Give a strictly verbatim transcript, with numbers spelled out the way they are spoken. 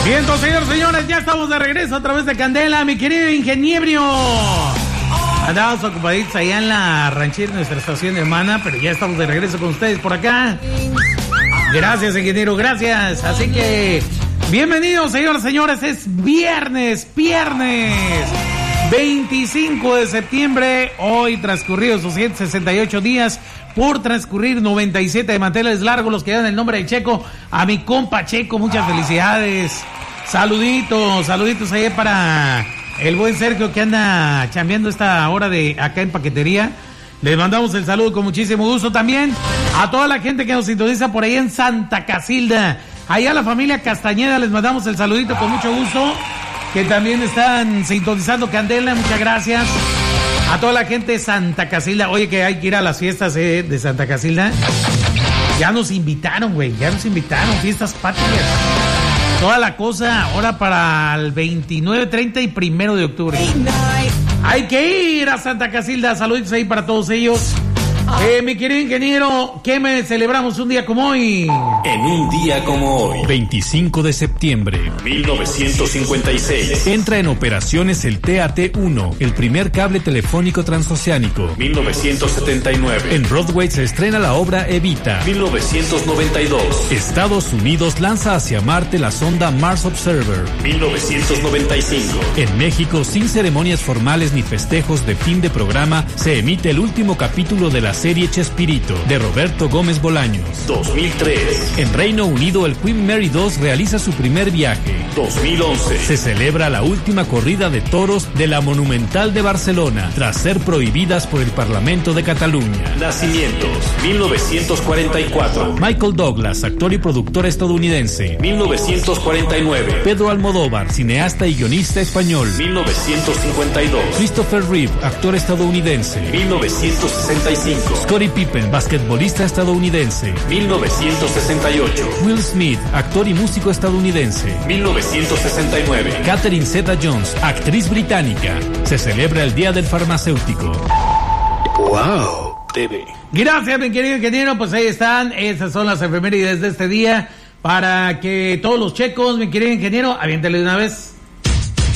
Bien, entonces, señores, señores, ya estamos de regreso a través de Candela, mi querido ingeniero. Andamos ocupaditos allá en la ranchera, nuestra estación hermana, pero ya estamos de regreso con ustedes por acá. Gracias, ingeniero, gracias. Así que, bienvenidos, señores, señores, es viernes, viernes, veinticinco de septiembre, hoy transcurridos doscientos sesenta y ocho días, por transcurrir noventa y siete de manteles largos, los que dan el nombre de Checo, a mi compa Checo, muchas felicidades, saluditos, saluditos ahí para el buen Sergio que anda chambeando esta hora de acá en paquetería. Les mandamos el saludo con muchísimo gusto también a toda la gente que nos sintoniza por ahí en Santa Casilda, allá a la familia Castañeda, les mandamos el saludito con mucho gusto, que también están sintonizando Candela, muchas gracias. A toda la gente de Santa Casilda, oye que hay que ir a las fiestas eh, de Santa Casilda. Ya nos invitaron, güey, ya nos invitaron, fiestas patrias. Toda la cosa ahora para el veintinueve, treinta y primero de octubre. Hay que ir a Santa Casilda, saludos ahí para todos ellos. Eh, mi querido ingeniero, ¿qué me celebramos un día como hoy? En un día como hoy, veinticinco de septiembre, mil novecientos cincuenta y seis, entra en operaciones el T A T uno, el primer cable telefónico transoceánico. mil novecientos setenta y nueve, en Broadway se estrena la obra Evita. mil novecientos noventa y dos, Estados Unidos lanza hacia Marte la sonda Mars Observer. mil novecientos noventa y cinco, en México, sin ceremonias formales ni festejos de fin de programa, se emite el último capítulo de la serie Chespirito, de Roberto Gómez Bolaños. dos mil tres, en Reino Unido el Queen Mary dos realiza su primer viaje. dos mil once, se celebra la última corrida de toros de la Monumental de Barcelona, tras ser prohibidas por el Parlamento de Cataluña. Nacimientos, mil novecientos cuarenta y cuatro, Michael Douglas, actor y productor estadounidense. mil novecientos cuarenta y nueve, Pedro Almodóvar, cineasta y guionista español. mil novecientos cincuenta y dos, Christopher Reeve, actor estadounidense. mil novecientos sesenta y cinco, Scottie Pippen, basquetbolista estadounidense. mil novecientos sesenta y ocho, Will Smith, actor y músico estadounidense. mil novecientos sesenta y nueve, Catherine Zeta-Jones, actriz británica. Se celebra el Día del Farmacéutico. Wow, T V. Gracias, mi querido ingeniero, pues ahí están, esas son las efemérides de este día, para que todos los checos, mi querido ingeniero, aviéntale de una vez.